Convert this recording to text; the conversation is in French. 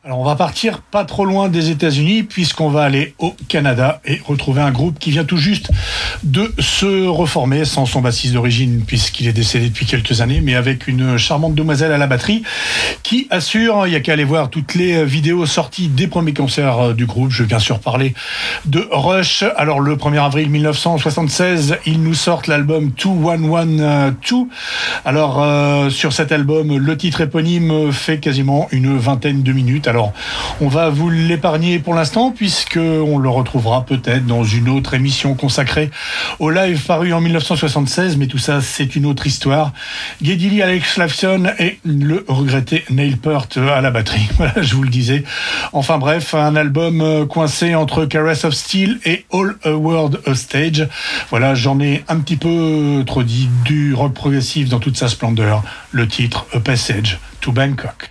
Alors on va partir pas trop loin des États-Unis puisqu'on va aller au Canada et retrouver un groupe qui vient tout juste de se reformer sans son bassiste d'origine puisqu'il est décédé depuis quelques années, mais avec une charmante demoiselle à la batterie qui assure, il n'y a qu'à aller voir toutes les vidéos sorties des premiers concerts du groupe. Je vais bien sûr parler de Rush. Alors le 1er avril 1976, ils nous sortent l'album 2112. Alors sur cet album, le titre éponyme fait quasiment une vingtaine de minutes. Alors, on va vous l'épargner pour l'instant, puisqu'on le retrouvera peut-être dans une autre émission consacrée au live paru en 1976, mais tout ça, c'est une autre histoire. Geddy Lee, Alex Lifeson et le regretté Neil Peart à la batterie. Voilà, je vous le disais. Enfin bref, un album coincé entre Caress of Steel et All a World a Stage. Voilà, j'en ai un petit peu trop dit, du rock progressif dans toute sa splendeur. Le titre A Passage to Bangkok.